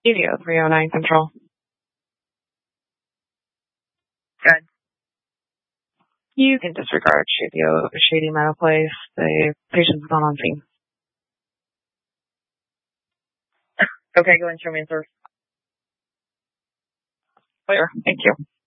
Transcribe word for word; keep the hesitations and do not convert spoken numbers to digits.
Studio three oh nine Control. Good. You can disregard Shady, Shady Meadow Place. The patient's gone on scene. Okay, go and show me in source. Clear. Thank you.